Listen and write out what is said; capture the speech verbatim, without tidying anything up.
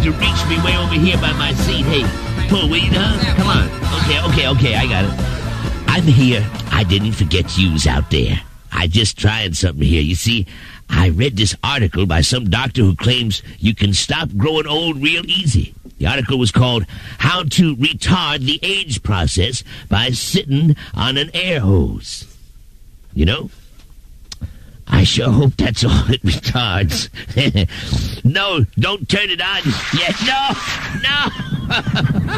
to reach me way over here by my seat. Hey, pull, will you, huh? Come on. Okay, okay, okay, I got it. I'm here. I didn't forget yous out there. I just trying something here. You see, I read this article by some doctor who claims you can stop growing old real easy. The article was called How to Retard the Age Process by Sitting on an Air Hose. You know? I sure hope that's all it retards. No, don't turn it on yet. No, no.